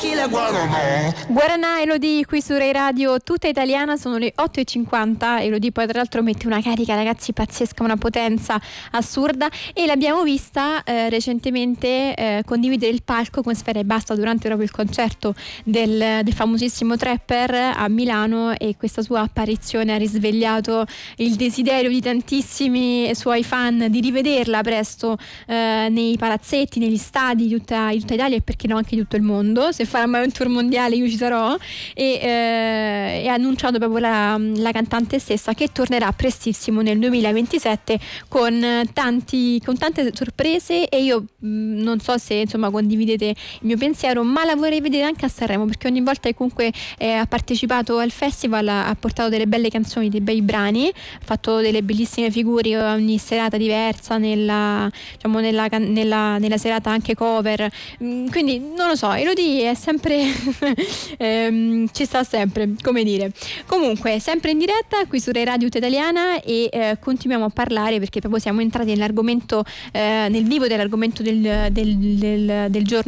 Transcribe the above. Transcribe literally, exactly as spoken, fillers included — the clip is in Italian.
Guaranà, Elodie qui su Rai Radio Tutta Italiana, sono le otto e cinquanta. Elodie poi tra l'altro mette una carica, ragazzi, pazzesca, una potenza assurda, e l'abbiamo vista eh, recentemente eh, condividere il palco con Sfera Ebbasta durante proprio il concerto del, del famosissimo Trapper a Milano, e questa sua apparizione ha risvegliato il desiderio di tantissimi suoi fan di rivederla presto eh, nei palazzetti, negli stadi di tutta, di tutta Italia, e perché no anche di tutto il mondo. Se farà mai un tour mondiale io ci sarò, e, eh, e ha annunciato proprio la, la cantante stessa che tornerà prestissimo nel duemilaventisette con tanti con tante sorprese, e io mh, non so se insomma condividete il mio pensiero, ma la vorrei vedere anche a Sanremo, perché ogni volta che comunque eh, ha partecipato al festival ha, ha portato delle belle canzoni, dei bei brani, ha fatto delle bellissime figure ogni serata diversa, nella, diciamo, nella, nella, nella serata anche cover, mh, quindi non lo so, Elodie è sempre ehm, ci sta sempre, come dire. Comunque sempre in diretta qui su Rai Radio Italiana, e eh, continuiamo a parlare perché proprio siamo entrati nell'argomento, eh, nel vivo dell'argomento del, del, del, del giorno